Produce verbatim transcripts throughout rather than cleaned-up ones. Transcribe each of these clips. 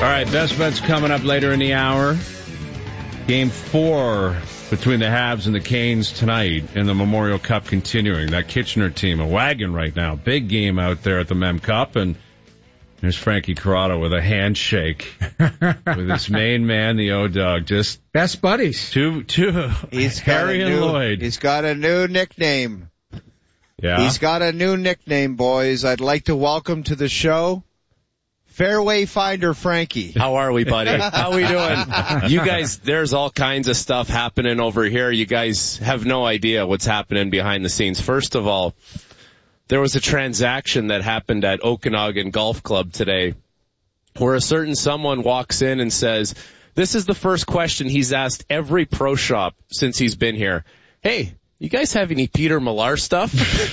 right, best bets coming up later in the hour. Game four between the Habs and the Canes tonight in the Memorial Cup continuing. That Kitchener team, a wagon right now. Big game out there at the Mem Cup, and there's Frankie Corrado with a handshake with his main man, the O-Dog. Just best buddies. Two, two, he's Harry and new, Lloyd. He's got a new nickname. Yeah. He's got a new nickname, boys. I'd like to welcome to the show Fairway Finder Frankie. How are we, buddy? How we doing? You guys, there's all kinds of stuff happening over here. You guys have no idea what's happening behind the scenes. First of all, there was a transaction that happened at Okanagan Golf Club today where a certain someone walks in and says, this is the first question he's asked every pro shop since he's been here. Hey, you guys have any Peter Millar stuff?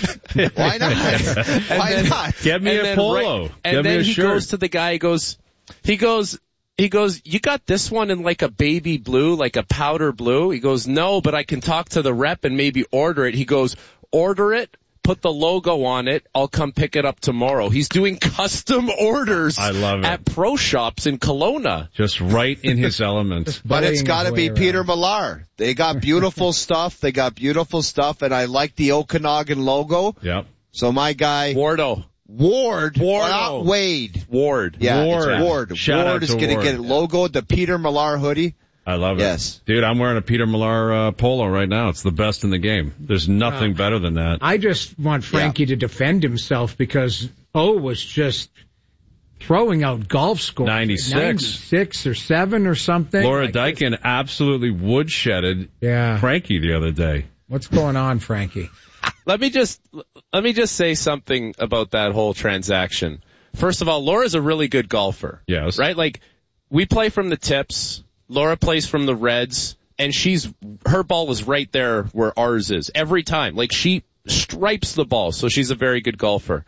Why not? Why then, not? Get me a polo. Right, and Get then me a he shirt. goes to the guy, he goes, he goes, he goes, you got this one in like a baby blue, like a powder blue? He goes, no, but I can talk to the rep and maybe order it. He goes, order it. Put the logo on it. I'll come pick it up tomorrow. He's doing custom orders I love it. at pro shops in Kelowna. Just right in his element. But it's got to be around. Peter Millar. They got beautiful stuff. They got beautiful stuff, and I like the Okanagan logo. Yep. So my guy, Wardo. Ward, Wardo. not Wade. Ward. Yeah, Ward. it's Ward. Shout out Ward is to going to Ward. get it logoed, the Peter Millar hoodie. I love it. Yes. Dude, I'm wearing a Peter Millar uh, polo right now. It's the best in the game. There's nothing Uh, better than that. I just want Frankie Yeah. to defend himself because O was just throwing out golf scores. ninety-six. ninety-six or seven or something. Laura Like, Dykin absolutely woodshedded Yeah. Frankie the other day. What's going on, Frankie? Let me just, let me just say something about that whole transaction. First of all, Laura's a really good golfer. Yes. Right? Like, we play from the tips. Laura plays from the reds, and she's, her ball is right there where ours is every time. Like, she stripes the ball, so she's a very good golfer.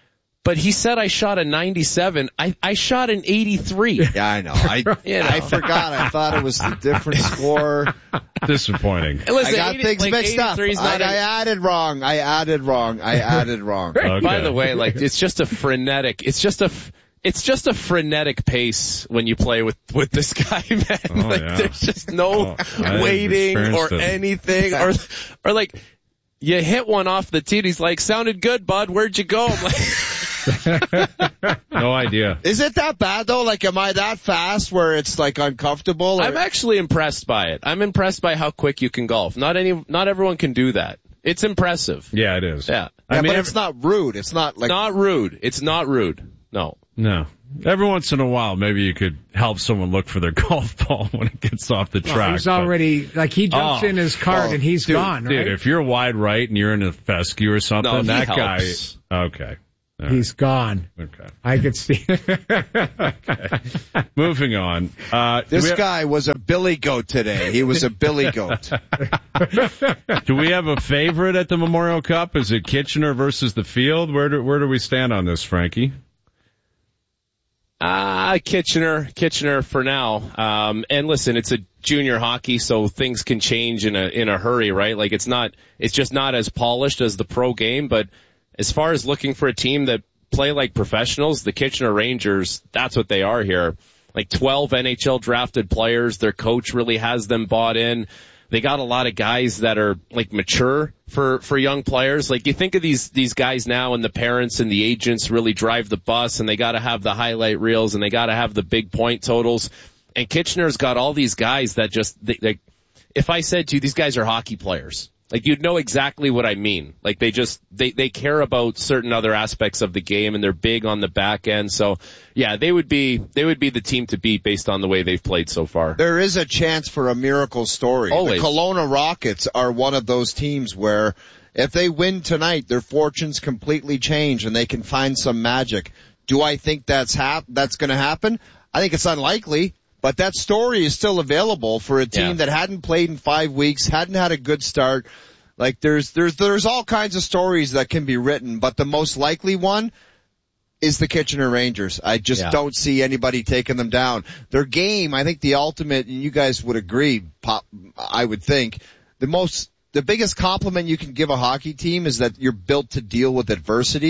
But he said I shot a ninety-seven. I, I shot an eighty-three. Yeah, I know. I You know. I forgot. I thought it was the different score. Disappointing. And listen, I got eighty, things like mixed up. eighty-three is I, not I a- added wrong. I added wrong. I added wrong. Okay. By the way, like, it's just a frenetic, it's just a, f- it's just a frenetic pace when you play with, with this guy, man. Oh, like, yeah. there's just no Oh, I waiting or experienced it. anything, or, or like, you hit one off the tee, and he's like, sounded good, bud, where'd you go? I'm like, No idea. Is it that bad though? Like, am I that fast where it's like uncomfortable? Or? I'm actually impressed by it. I'm impressed by how quick you can golf. Not any, not everyone can do that. It's impressive. Yeah, it is. Yeah. I yeah, mean, but it's not rude. It's not like Not rude. It's not rude. No. no. Every once in a while, maybe you could help someone look for their golf ball when it gets off the Well, track. he's but- already, like, he jumps Oh. in his cart Oh, and he's dude, gone, right? Dude, if you're wide right and you're in a fescue or something, No, he that helps. guy. Okay. All right. He's gone. Okay. I could see. Moving on. Uh, do this we have- guy was a billy goat today. He was a billy goat. Do we have a favorite at the Memorial Cup? Is it Kitchener versus the field? Where do, where do we stand on this, Frankie? Ah, Kitchener, Kitchener for now. Um, and listen, it's a junior hockey, so things can change in a, in a hurry, right? Like it's not, it's just not as polished as the pro game, but as far as looking for a team that play like professionals, the Kitchener Rangers, that's what they are here. Like twelve N H L drafted players, their coach really has them bought in. They got a lot of guys that are like mature for, for young players. Like you think of these, these guys now and the parents and the agents really drive the bus and they gotta have the highlight reels and they gotta have the big point totals. And Kitchener's got all these guys that just, they, they, if I said to you, these guys are hockey players, like you'd know exactly what I mean. Like they just, they, they care about certain other aspects of the game and they're big on the back end. So yeah, they would be, they would be the team to beat based on the way they've played so far. There is a chance for a miracle story. Always. The Kelowna Rockets are one of those teams where if they win tonight, their fortunes completely change and they can find some magic. Do I think that's hap- that's going to happen? I think it's unlikely, but that story is still available for a team Yeah. that hadn't played in five weeks, hadn't had a good start. Like there's, there's, there's all kinds of stories that can be written, but the most likely one is the Kitchener Rangers. I just Yeah. don't see anybody taking them down. Their game, I think the ultimate, and you guys would agree, pop, I would think, the most, the biggest compliment you can give a hockey team is that you're built to deal with adversity.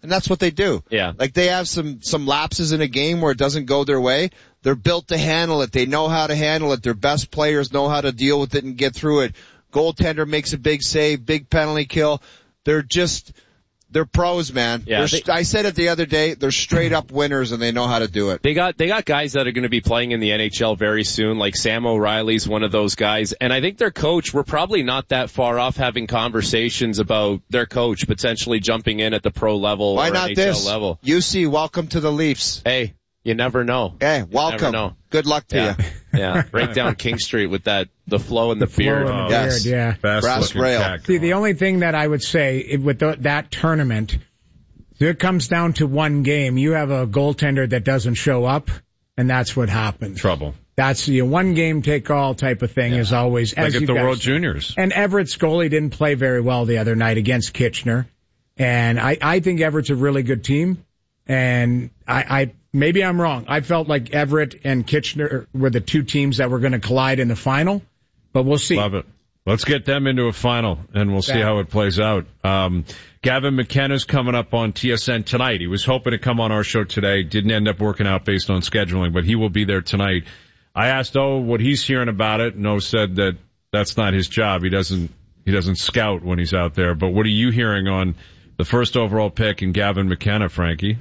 And that's what they do. Yeah. Like they have some, some lapses in a game where it doesn't go their way. They're built to handle it. They know how to handle it. Their best players know how to deal with it and get through it. Goaltender makes a big save, big penalty kill. They're just, they're pros, man. Yeah, They're, they, I said it the other day, they're straight up winners and they know how to do it. They got, they got guys that are going to be playing in the N H L very soon, like Sam O'Reilly's one of those guys. And I think their coach, we're probably not that far off having conversations about their coach potentially jumping in at the pro level Why or not N H L this? level. U C, welcome to the Leafs. Hey, you never know. Hey, You welcome. never know. Good luck to Yeah. you. Yeah, right down King Street with that, the flow and the, The flow beard. and the Yes. beard, yeah. Fast Brass looking rail. cat. See, the only thing that I would say if- with the, that tournament, it comes down to one game. You have a goaltender that doesn't show up, and that's what happens. Trouble. That's the one game take all type of thing is always as Like you at the guys World said. Juniors. And Everett's goalie didn't play very well the other night against Kitchener. And I, I think Everett's a really good team. And I, I, maybe I'm wrong. I felt like Everett and Kitchener were the two teams that were going to collide in the final, but we'll see. Love it. Let's get them into a final, and we'll see Yeah. how it plays out. Um, Gavin McKenna's coming up on T S N tonight. He was hoping to come on our show today. Didn't end up working out based on scheduling, but he will be there tonight. I asked O what he's hearing about it, and O said that that's not his job. He doesn't, he doesn't scout when he's out there. But what are you hearing on the first overall pick and Gavin McKenna, Frankie?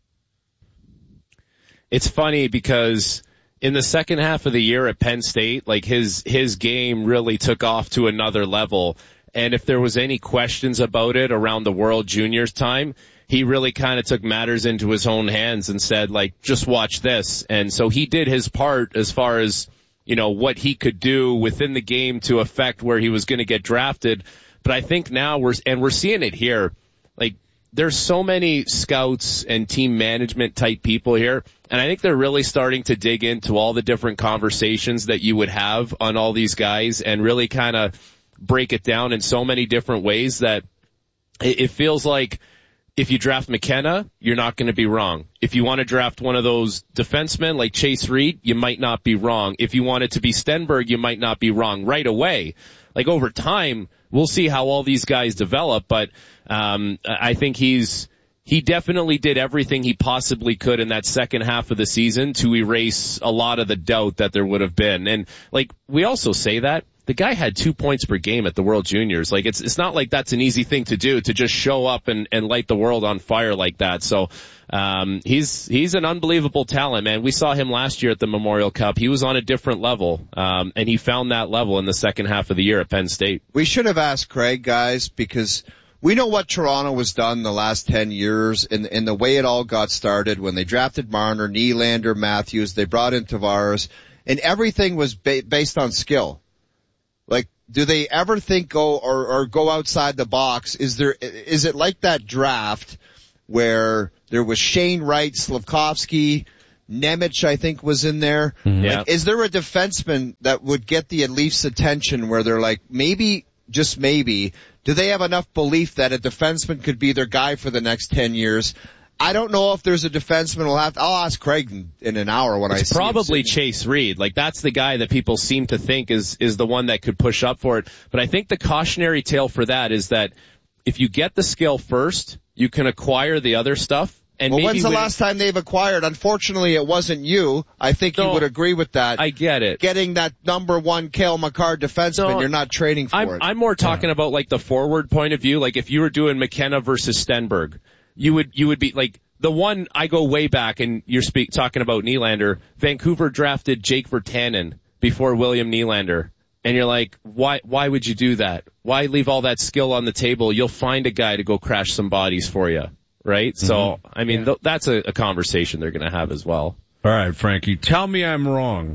It's funny because in the second half of the year at Penn State, like his, his game really took off to another level. And if there was any questions about it around the World Juniors time, he really kind of took matters into his own hands and said, like, just watch this. And so he did his part as far as, you know, what he could do within the game to affect where he was going to get drafted. But I think now we're, and we're seeing it here, like, there's so many scouts and team management type people here, and I think they're really starting to dig into all the different conversations that you would have on all these guys and really kind of break it down in so many different ways that it, it feels like if you draft McKenna, you're not going to be wrong. If you want to draft one of those defensemen like Chase Reed, you might not be wrong. If you want it to be Stenberg, you might not be wrong right away. Like over time, we'll see how all these guys develop, but um I think he's he definitely did everything he possibly could in that second half of the season to erase a lot of the doubt that there would have been. And like we also say that the guy had two points per game at the World Juniors. Like it's it's not like that's an easy thing to do, to just show up and, and light the world on fire like that. So um he's he's an unbelievable talent, man. We saw him last year at the Memorial Cup. He was on a different level, um and he found that level in the second half of the year at Penn State. We should have asked Craig, guys, because we know what Toronto has done the last ten years and, and the way it all got started when they drafted Marner, Nylander, Matthews, they brought in Tavares, and everything was ba- based on skill. Like, do they ever think go or, or go outside the box? Is there, is it like that draft where there was Shane Wright, Slavkovsky, Nemec, I think, was in there? Mm-hmm. Like, Yeah. is there a defenseman that would get the Leafs' attention where they're like, maybe, just maybe, do they have enough belief that a defenseman could be their guy for the next ten years? I don't know if there's a defenseman. We'll have to, I'll ask Craig in, in an hour when I It's see him probably sitting. Chase Reed. Like that's the guy that people seem to think is is the one that could push up for it. But I think the cautionary tale for that is that if you get the skill first, you can acquire the other stuff. And Well, maybe when's the when- last time they've acquired? Unfortunately, it wasn't you. I think you No, would agree with that. I get it. Getting that number one Cale Makar defenseman, No, you're not trading for I'm, it. I'm more talking about like the forward point of view. Like if you were doing McKenna versus Stenberg, you would you would be like the one. I go way back, and you're speak talking about Nylander. Vancouver drafted Jake Virtanen before William Nylander, and you're like, why why would you do that? Why leave all that skill on the table? You'll find a guy to go crash some bodies for you, right? Mm-hmm. So I mean, th- that's a, a conversation they're going to have as well. All right, Frankie, tell me I'm wrong.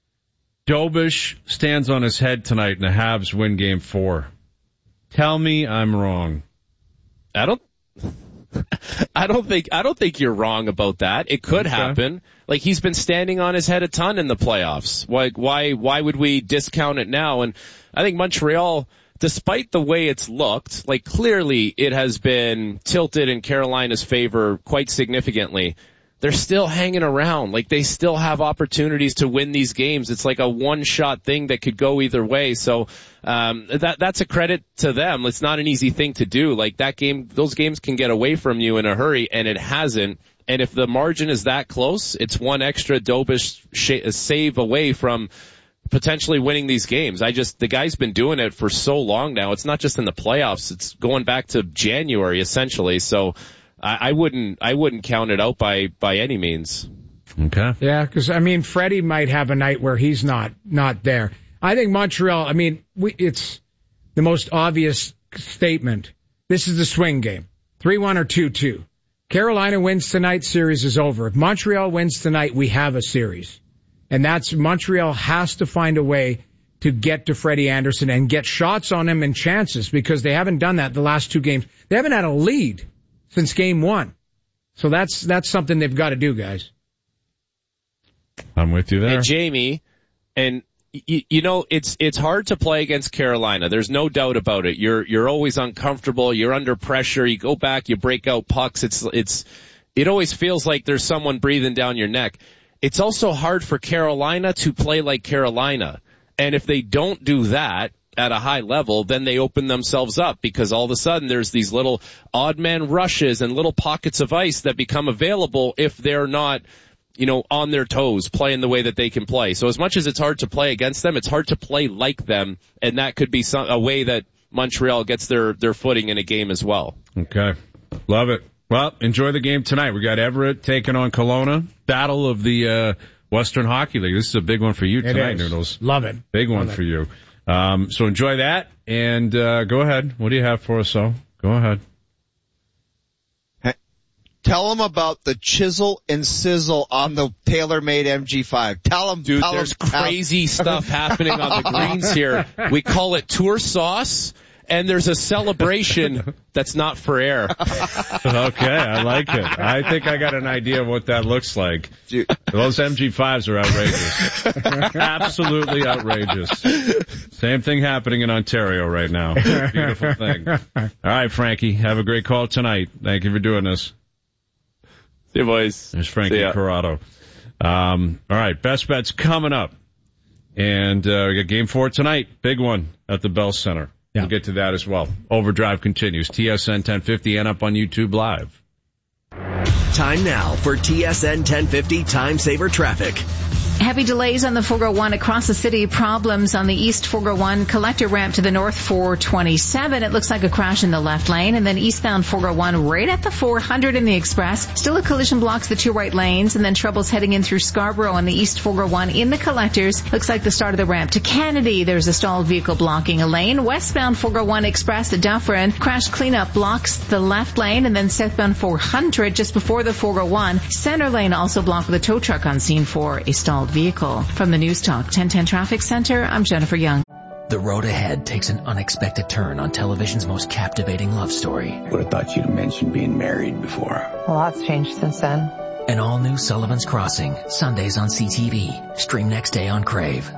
Dobish stands on his head tonight and the Habs win game four. Tell me I'm wrong. I don't, I don't think, I don't think you're wrong about that. It could Okay. happen. Like he's been standing on his head a ton in the playoffs. Why, why, why would we discount it now? And I think Montreal, despite the way it's looked, like clearly it has been tilted in Carolina's favor quite significantly. they're still hanging around. Like, they still have opportunities to win these games. It's like a one-shot thing that could go either way. So, um, that, that's a credit to them. It's not an easy thing to do. Like, that game, those games can get away from you in a hurry, and it hasn't. And if the margin is that close, it's one extra Dobish sh- save away from potentially winning these games. I just, the guy's been doing it for so long now. It's not just in the playoffs. It's going back to January, essentially. So, I wouldn't, I wouldn't count it out by, by any means. Okay. Yeah, because, I mean, Freddie might have a night where he's not, not there. I think Montreal, I mean, we, it's the most obvious statement. This is the swing game. three one or two two. Carolina wins tonight, series is over. If Montreal wins tonight, we have a series. And that's, Montreal has to find a way to get to Freddie Anderson and get shots on him and chances, because they haven't done that the last two games. They haven't had a lead since game one. So that's, that's something they've got to do, guys. I'm with you there. And Jamie, and you, you know, it's, it's hard to play against Carolina. There's no doubt about it. You're, you're always uncomfortable. You're under pressure. You go back, you break out pucks. It's, it's, it always feels like there's someone breathing down your neck. It's also hard for Carolina to play like Carolina. And if they don't do that at a high level, then they open themselves up, because all of a sudden there's these little odd man rushes and little pockets of ice that become available if they're not, you know, on their toes, playing the way that they can play. So as much as it's hard to play against them, it's hard to play like them, and that could be some, a way that Montreal gets their, their footing in a game as well. Okay. Love it. Well, enjoy the game tonight. We got Everett taking on Kelowna. Battle of the, uh, Western Hockey League. This is a big one for you tonight, Noodles. Love it. Big one Love for it. you. Um, so enjoy that, and uh, go ahead. What do you have for us, so? Go ahead. Hey, tell them about the chisel and sizzle on the TaylorMade M G five. Tell them, dude. Tell There's them, crazy stuff happening on the greens here. We call it tour sauce, and there's a celebration that's not for air. Okay, I like it. I think I got an idea of what that looks like. Dude. Those M G fives are outrageous. Absolutely outrageous. Same thing happening in Ontario right now. Beautiful thing. All right, Frankie, have a great call tonight. Thank you for doing this. See you, boys. There's Frankie Corrado. Um, all right, best bets coming up. And uh, we got game four tonight. Big one at the Bell Center. Yeah. We'll get to that as well. Overdrive continues. T S N ten fifty and up on YouTube Live. Time now for T S N ten fifty Time Saver Traffic. Heavy delays on the four oh one across the city. Problems on the east four oh one collector ramp to the north four twenty-seven. It looks like a crash in the left lane. And then eastbound four oh one right at the four hundred in the express. Still a collision blocks the two right lanes. And then troubles heading in through Scarborough on the east four oh one in the collectors. Looks like the start of the ramp to Kennedy. There's a stalled vehicle blocking a lane. Westbound four oh one express to Dufferin. Crash cleanup blocks the left lane. And then southbound four hundred just before the four oh one. Center lane also blocked with a tow truck on scene for a stalled vehicle. From the News Talk ten ten Traffic Center, I'm Jennifer Young. The road ahead takes an unexpected turn on television's most captivating love story. Would have thought you'd have mentioned being married before. A lot's changed since then. An all-new Sullivan's Crossing, Sundays on C T V. Stream next day on Crave.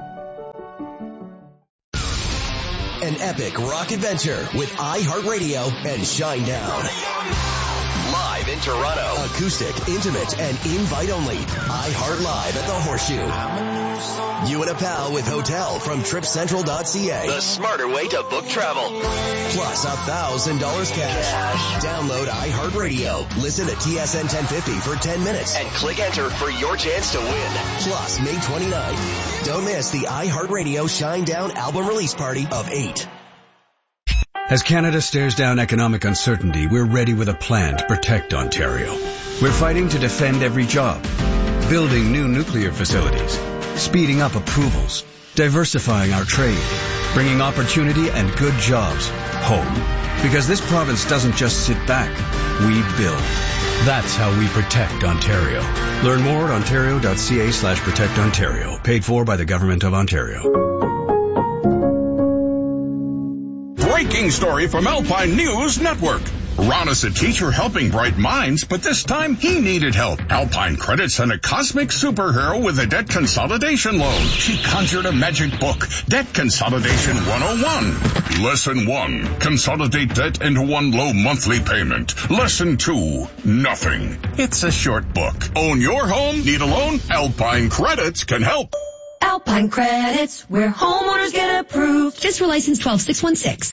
An epic rock adventure with iHeartRadio and Shinedown. Live in Toronto. Acoustic, intimate, and invite only. iHeart Live at the Horseshoe. You and a pal with hotel from trip central dot c a. The smarter way to book travel. Plus a thousand dollars cash. Download iHeartRadio. Listen to T S N ten fifty for ten minutes and click enter for your chance to win. Plus May twenty-ninth. Don't miss the iHeartRadio Shinedown album release party of eight. As Canada stares down economic uncertainty, we're ready with a plan to protect Ontario. We're fighting to defend every job, building new nuclear facilities, speeding up approvals, diversifying our trade, bringing opportunity and good jobs home. Because this province doesn't just sit back, we build. That's how we protect Ontario. Learn more at ontario.ca slash protect Ontario. Paid for by the Government of Ontario. Breaking story from Alpine News Network. Ron is a teacher helping bright minds, but this time he needed help. Alpine Credit sent a cosmic superhero with a debt consolidation loan. She conjured a magic book, Debt Consolidation one oh one. Lesson one, consolidate debt into one low monthly payment. Lesson two, nothing. It's a short book. Own your home? Need a loan? Alpine Credits can help. Alpine Credits, where homeowners get approved. FISRA license twelve six one six.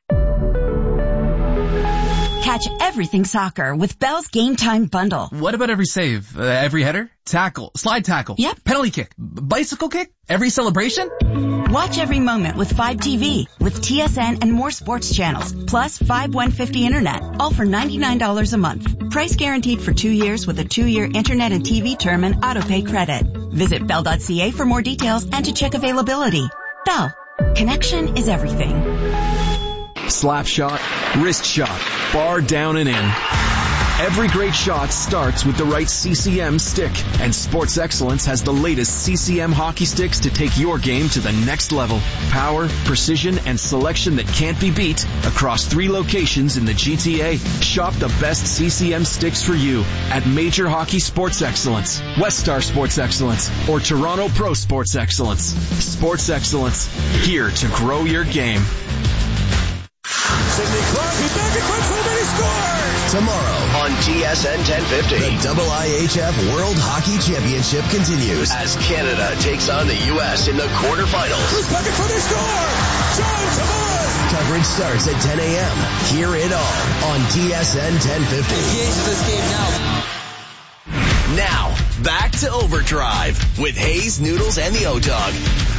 Catch everything soccer with Bell's Game Time Bundle. What about every save? Uh, every header? Tackle? Slide tackle? Yep. Penalty kick? B- bicycle kick? Every celebration? Watch every moment with five T V, with T S N and more sports channels, plus five one fifty internet, all for ninety-nine dollars a month. Price guaranteed for two years with a two-year internet and T V term and autopay credit. Visit bell dot c a for more details and to check availability. Bell. Connection is everything. Slap shot, wrist shot, bar down and in. Every great shot starts with the right C C M stick, and Sports Excellence has the latest C C M hockey sticks to take your game to the next level. Power, precision, and selection that can't be beat across three locations in the G T A. Shop the best C C M sticks for you at Major Hockey Sports Excellence, West Star Sports Excellence, or Toronto Pro Sports Excellence. Sports Excellence, here to grow your game. Sidney Clark, he's back in front, so many scores! Tomorrow on T S N ten fifty, the double I H F World Hockey Championship continues as Canada takes on the U S in the quarterfinals. Who's back in front, they score! John Tavares! Coverage starts at ten a.m. Hear it all on T S N ten fifty. Engage this game now. Now, back to Overdrive with Hayes, Noodles, and the O-Dog.